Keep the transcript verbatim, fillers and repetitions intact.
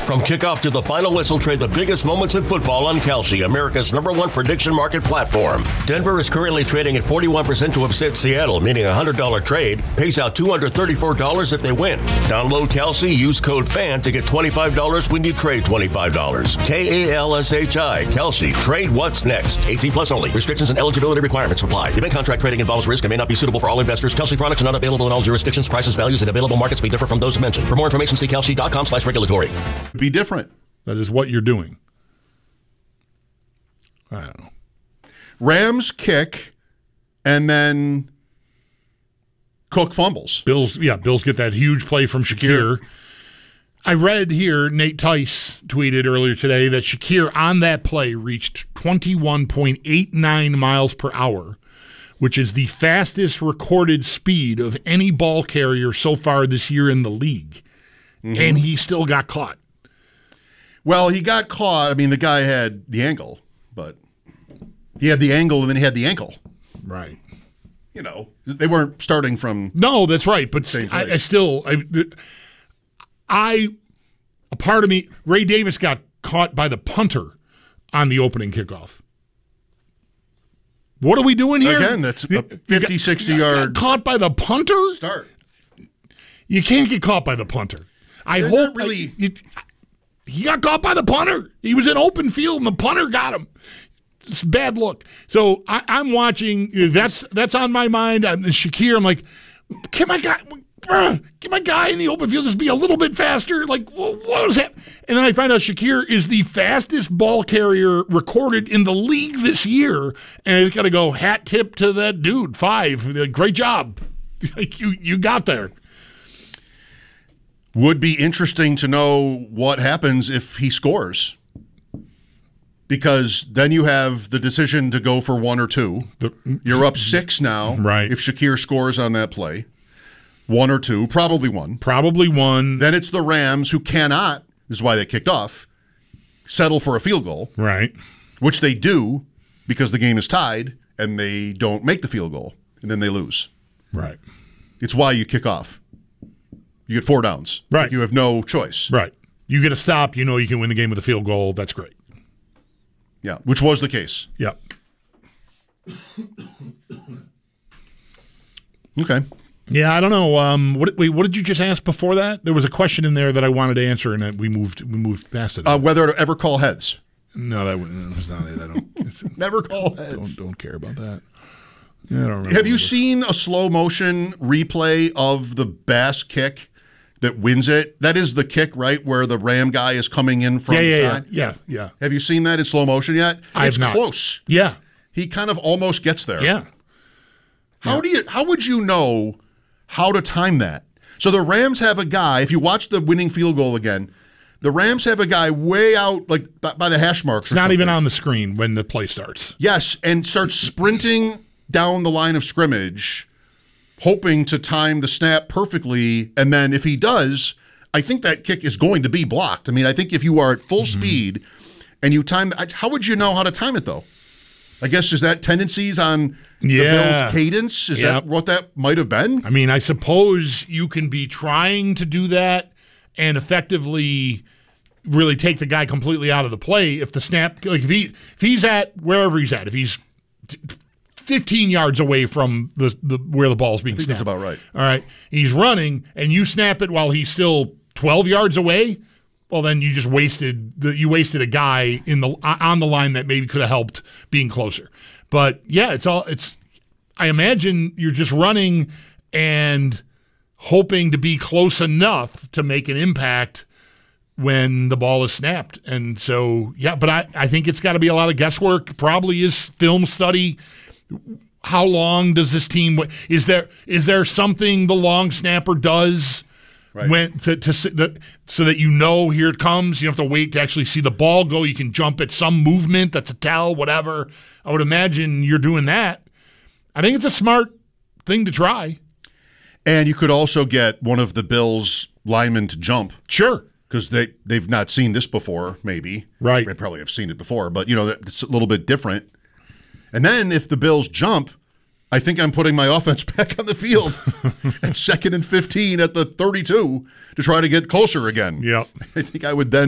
From kickoff to the final whistle, trade the biggest moments in football on Kalshi, America's number one prediction market platform. Denver is currently trading at forty-one percent to upset Seattle, meaning a one hundred dollars trade pays out two hundred thirty-four dollars if they win. Download Kalshi, use code FAN to get twenty-five dollars when you trade twenty-five dollars. K A L S H I, Kalshi. Trade what's next. eighteen plus only. Restrictions and eligibility requirements apply. Event contract trading involves risk and may not be suitable for all investors. Kalshi products are not available in all jurisdictions. Prices, values, and available markets may differ from those mentioned. For more information, see kalshi.com slash regulatory. Be different. That is what you're doing. I don't know. Rams kick, and then Cook fumbles. Bills, yeah, Bills get that huge play from Shakir. Shakir. I read here, Nate Tice tweeted earlier today that Shakir on that play reached twenty-one point eight nine miles per hour, which is the fastest recorded speed of any ball carrier so far this year in the league. Mm-hmm. And he still got caught. Well, he got caught. I mean, the guy had the angle, but he had the angle and then he had the ankle. Right. You know, they weren't starting from. No, that's right. But st- I, I still, I, I, a part of me, Ray Davis got caught by the punter on the opening kickoff. What are we doing here? Again, that's a fifty, sixty yard. Caught by the punter? Start. You can't get caught by the punter. I They're hope really. I, you, he got caught by the punter. He was in open field, and the punter got him. It's a bad look. So I, I'm watching. That's that's on my mind. I'm Shakir. I'm like, can my guy, uh, can my guy in the open field just be a little bit faster? Like, what is that? And then I find out Shakir is the fastest ball carrier recorded in the league this year, and it's got to go hat tip to that dude. Five, great job. you you got there. Would be interesting to know what happens if he scores. Because then you have the decision to go for one or two. The, You're up six now. Right. If Shakir scores on that play. One or two, probably one. Probably one. Then it's the Rams who cannot, this is why they kicked off, settle for a field goal. Right. Which they do because the game is tied and they don't make the field goal. And then they lose. Right. It's why you kick off. You get four downs. Right. You have no choice. Right. You get a stop, you know you can win the game with a field goal. That's great. Yeah, which was the case. Yep. Okay. Yeah, I don't know. Um, what, wait, what did you just ask before that? There was a question in there that I wanted to answer, and we moved we moved past it. Uh, whether to ever call heads. No, that was not it. I don't. Never call heads. Don't don't care about that. Yeah, I don't remember. Have you seen a slow motion replay of the Bass kick that wins it? That is the kick, right, where the Ram guy is coming in from yeah, yeah, the side? Yeah, yeah, yeah. Have you seen that in slow motion yet? I it's have not. Close. Yeah. He kind of almost gets there. Yeah. How yeah. do you? How would you know how to time that? So the Rams have a guy. If you watch the winning field goal again, the Rams have a guy way out, like by, by the hash marks. It's not something. Even on the screen when the play starts. Yes, and starts sprinting down the line of scrimmage, hoping to time the snap perfectly. And then if he does, I think that kick is going to be blocked. I mean, I think if you are at full mm-hmm. speed and you time, how would you know how to time it though? I guess, is that tendencies on yeah. the Bills' cadence? Is yep. that what that might have been? I mean, I suppose you can be trying to do that and effectively really take the guy completely out of the play if the snap, like if he if he's at wherever he's at, if he's fifteen yards away from the, the where the ball's being I think snapped. That's about right. All right. He's running and you snap it while he's still twelve yards away. Well, then you just wasted the, you wasted a guy in the on the line that maybe could have helped being closer. But yeah, it's all it's. I imagine you're just running and hoping to be close enough to make an impact when the ball is snapped. And so yeah, but I, I think it's got to be a lot of guesswork. Probably is film study. How long does this team? Is there is there something the long snapper does? Right. When to, to the, so that you know here it comes. You don't have to wait to actually see the ball go. You can jump at some movement that's a tell, whatever. I would imagine you're doing that. I think it's a smart thing to try. And you could also get one of the Bills linemen to jump. Sure. Because they, they've not seen this before, maybe. Right. They probably have seen it before, but, you know, it's a little bit different. And then if the Bills jump, I think I'm putting my offense back on the field at second and fifteen at the thirty-two to try to get closer again. Yep. I think I would then